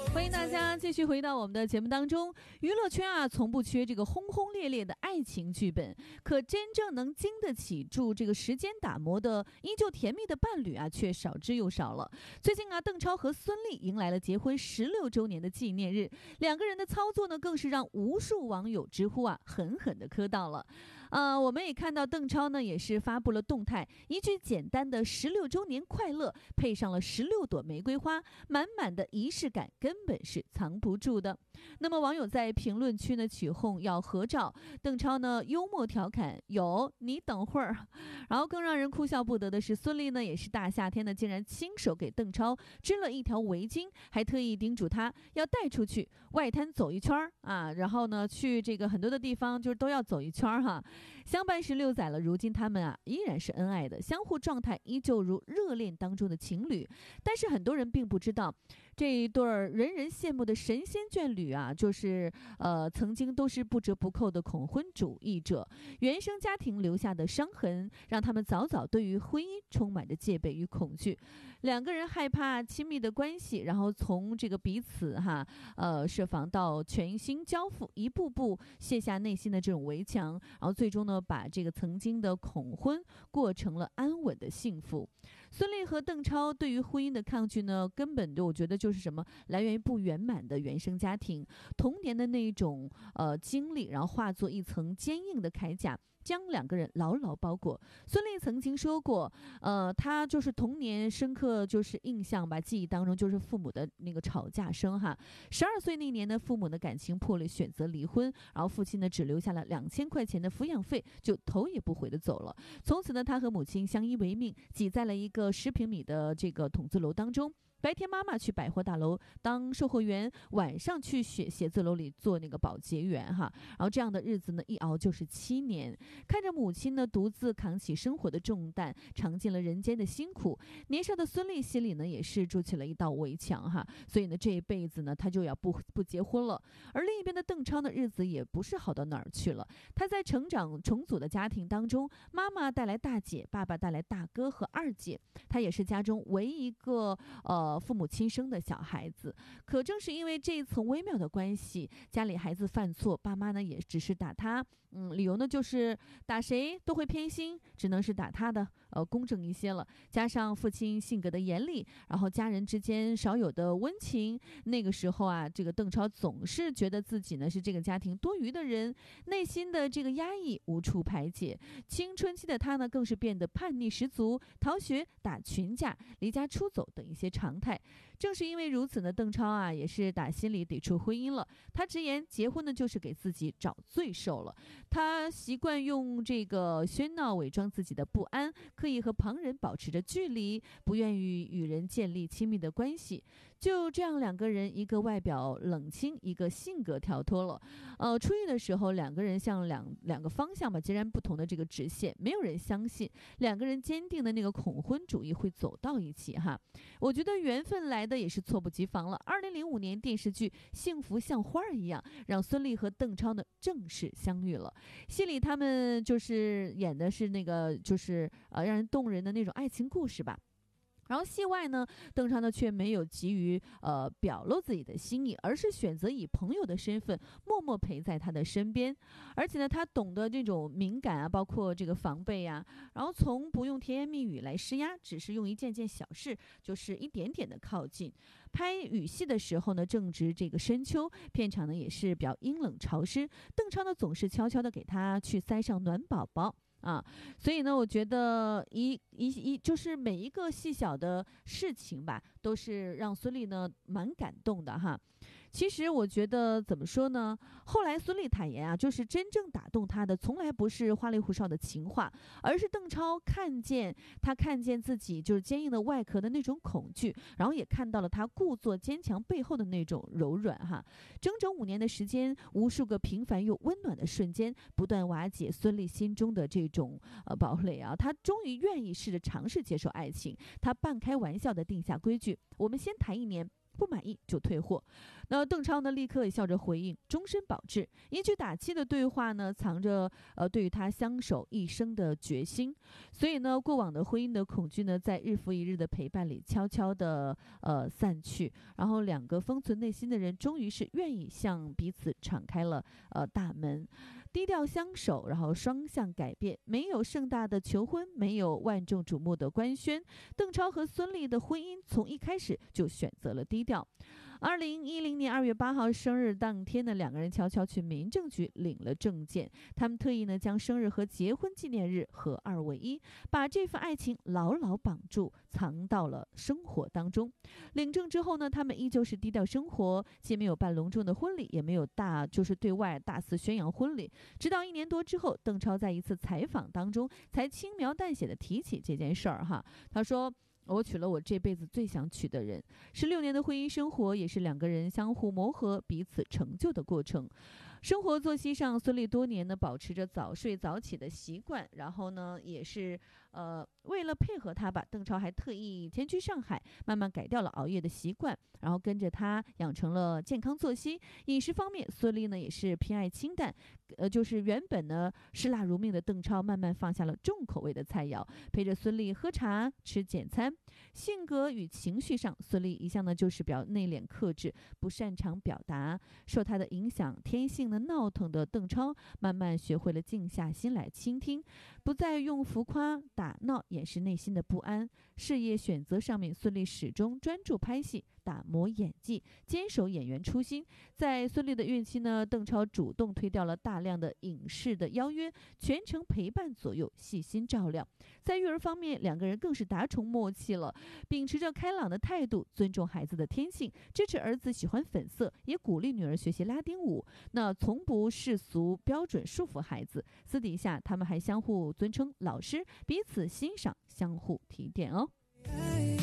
欢迎大家继续回到我们的节目当中。娱乐圈啊，从不缺这个轰轰烈烈的爱情剧本，可真正能经得起住这个时间打磨的依旧甜蜜的伴侣啊，却少之又少了。最近啊，邓超和孙俪迎来了结婚16周年的纪念日，两个人的操作呢，更是让无数网友直呼啊，狠狠的磕到了。我们也看到邓超呢，也是发布了动态，一句简单的16周年快乐，配上了16朵玫瑰花，满满的仪式感，根本是藏不住的。那么网友在评论区呢起哄要合照，邓超呢幽默调侃有你等会儿。然后更让人哭笑不得的是，孙俪呢也是大夏天的，竟然亲手给邓超织了一条围巾，还特意叮嘱他要带出去外滩走一圈啊，然后呢去这个很多的地方就是都要走一圈哈。相伴16载了，如今他们啊依然是恩爱的，相互状态依旧如热恋当中的情侣。但是很多人并不知道，这一对人人羡慕的神仙眷侣啊，就是曾经都是不折不扣的恐婚主义者，原生家庭留下的伤痕，让他们早早对于婚姻充满着戒备与恐惧。两个人害怕亲密的关系，然后从这个彼此设防到全心交付，一步步卸下内心的这种围墙，然后最终呢，把这个曾经的恐婚过成了安稳的幸福。孙俪和邓超对于婚姻的抗拒呢，根本我觉得就是什么，来源于不圆满的原生家庭，童年的那一种经历，然后化作一层坚硬的铠甲，将两个人牢牢包裹。孙俪曾经说过，她就是童年深刻就是印象吧，记忆当中就是父母的那个吵架声哈。12岁那年呢，父母的感情破裂，选择离婚，然后父亲呢只留下了2000块钱的抚养费，就头也不回的走了。从此呢，他和母亲相依为命，挤在了一个10平米的这个筒子楼当中。白天妈妈去百货大楼当售货员，晚上去写字楼里做那个保洁员哈。然后这样的日子呢，一熬就是7年。看着母亲呢独自扛起生活的重担，尝尽了人间的辛苦，年少的孙俪心里呢也是筑起了一道围墙哈。所以呢，这一辈子呢，他就要不结婚了。而另一边的邓超的日子也不是好到哪儿去了。他在成长重组的家庭当中，妈妈带来大姐，爸爸带来大哥和二姐，他也是家中唯一一个父母亲生的小孩子。可正是因为这一层微妙的关系，家里孩子犯错，爸妈呢也只是打他，理由呢就是打谁都会偏心，只能是打他的，公正一些了。加上父亲性格的严厉，然后家人之间少有的温情，那个时候啊，这个邓超总是觉得自己呢是这个家庭多余的人，内心的这个压抑无处排解。青春期的他呢，更是变得叛逆十足，逃学、打群架、离家出走等一些常态。正是因为如此呢，邓超啊也是打心里抵触婚姻了。他直言，结婚呢就是给自己找罪受了。他习惯用这个喧闹伪装自己的不安，刻意和旁人保持着距离，不愿意与人建立亲密的关系。就这样，两个人一个外表冷清，一个性格跳脱了。初遇的时候，两个人像两个方向吧，截然不同的这个直线，没有人相信两个人坚定的那个恐婚主义会走到一起哈。我觉得缘分来的也是猝不及防了。2005年电视剧《幸福像花儿一样》让孙俪和邓超呢正式相遇了。戏里他们就是演的是那个就是让人动人的那种爱情故事吧。然后戏外呢，邓超呢却没有急于表露自己的心意，而是选择以朋友的身份默默陪在他的身边。而且呢，他懂得这种敏感啊，包括这个防备啊，然后从不用甜言蜜语来施压，只是用一件件小事，就是一点点的靠近。拍雨戏的时候呢，正值这个深秋，片场呢也是比较阴冷潮湿，邓超呢总是悄悄的给他去塞上暖宝宝。所以呢，我觉得就是每一个细小的事情吧，都是让孙俪呢蛮感动的哈。其实我觉得怎么说呢？后来孙俪坦言啊，就是真正打动她的，从来不是花里胡哨的情话，而是邓超看见自己就是坚硬的外壳的那种恐惧，然后也看到了他故作坚强背后的那种柔软哈。整整5年的时间，无数个平凡又温暖的瞬间，不断瓦解孙俪心中的这种堡垒啊。她终于愿意试着尝试接受爱情，她半开玩笑的定下规矩：我们先谈1年。不满意就退货。 那邓超呢，立刻也笑着回应，终身保质。一句打气的对话呢，藏着对于他相守一生的决心。所以呢，过往的婚姻的恐惧呢，在日复一日的陪伴里，悄悄的散去。然后两个封存内心的人，终于是愿意向彼此敞开了大门。低调相守，然后双向改变，没有盛大的求婚，没有万众瞩目的官宣。邓超和孙俪的婚姻从一开始就选择了低调。2010年2月8号生日当天呢，两个人悄悄去民政局领了证件。他们特意呢将生日和结婚纪念日合二为一，把这份爱情牢牢绑住，藏到了生活当中。领证之后呢，他们依旧是低调生活，既没有办隆重的婚礼，也没有对外大肆宣扬婚礼。直到1年多之后，邓超在一次采访当中才轻描淡写的提起这件事儿哈。他说，我娶了我这辈子最想娶的人。16年的婚姻生活也是两个人相互磨合、彼此成就的过程。生活作息上，孙俪多年呢保持着早睡早起的习惯，然后呢也是为了配合他吧，邓超还特意迁居上海，慢慢改掉了熬夜的习惯，然后跟着他养成了健康作息。饮食方面，孙俪呢也是偏爱清淡，就是原本呢嗜辣如命的邓超慢慢放下了重口味的菜肴，陪着孙俪喝茶吃简餐。性格与情绪上，孙俪一向呢就是比较内敛克制，不擅长表达。受他的影响，天性的闹腾的邓超慢慢学会了静下心来倾听，不再用浮夸打闹掩饰内心的不安。事业选择上面，孙俪始终专注拍戏，打磨演技，坚守演员初心。在孙俪的孕期呢，邓超主动推掉了大量的影视的邀约，全程陪伴左右，细心照料。在育儿方面，两个人更是达成默契了，秉持着开朗的态度，尊重孩子的天性，支持儿子喜欢粉色，也鼓励女儿学习拉丁舞。那从不世俗标准束缚孩子，私底下他们还相互尊称老师，彼此欣赏，相互提点哦。